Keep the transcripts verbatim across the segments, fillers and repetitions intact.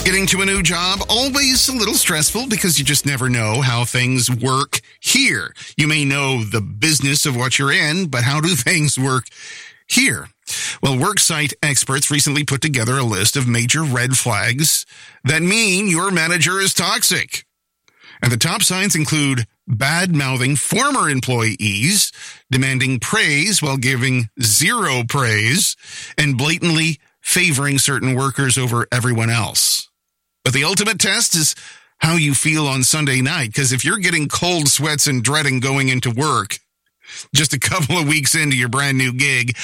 Getting to a new job, always a little stressful because you just never know how things work here. You may know the business of what you're in, but how do things work here? Well, worksite experts recently put together a list of major red flags that mean your manager is toxic. And the top signs include bad-mouthing former employees, demanding praise while giving zero praise, and blatantly favoring certain workers over everyone else. But the ultimate test is how you feel on Sunday night, because if you're getting cold sweats and dreading going into work just a couple of weeks into your brand new gig,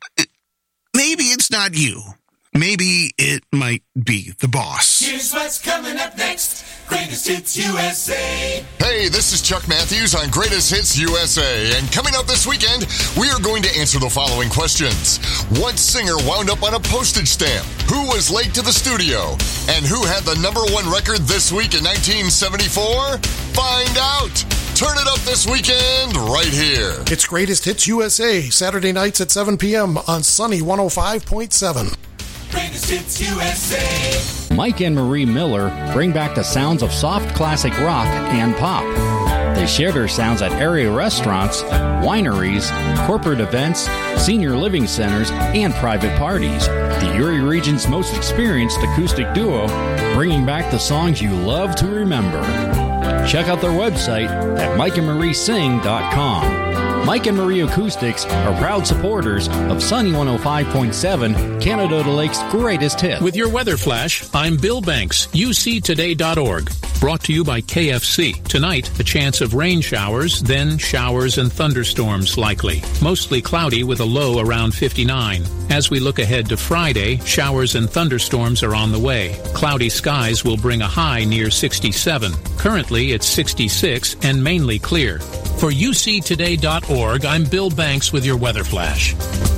maybe it's not you. Maybe it might be the boss. Here's what's coming up next. Greatest Hits U S A. Hey, this is Chuck Matthews on Greatest Hits U S A. And coming up this weekend, we are going to answer the following questions. What singer wound up on a postage stamp? Who was late to the studio? And who had the number one record this week in nineteen seventy-four? Find out. Turn it up this weekend right here. It's Greatest Hits U S A, Saturday nights at seven p.m. on Sunny one oh five point seven. Greatest Hits U S A. Mike and Marie Miller bring back the sounds of soft classic rock and pop. They share their sounds at area restaurants, wineries, corporate events, senior living centers, and private parties. The Erie region's most experienced acoustic duo, bringing back the songs you love to remember. Check out their website at mike and marie sing dot com. Mike and Marie Acoustics are proud supporters of Sunny one oh five point seven, Canada Lake's greatest hit. With your weather flash, I'm Bill Banks, U C today dot org. Brought to you by K F C. Tonight, a chance of rain showers, then showers and thunderstorms likely. Mostly cloudy with a low around fifty-nine. As we look ahead to Friday, showers and thunderstorms are on the way. Cloudy skies will bring a high near sixty-seven. Currently, it's sixty-six and mainly clear. For U C today dot org, I'm Bill Banks with your weather flash.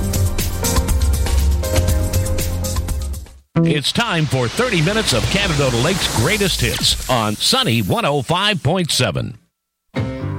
It's time for thirty minutes of Canada Lake's greatest hits on Sunny one oh five point seven.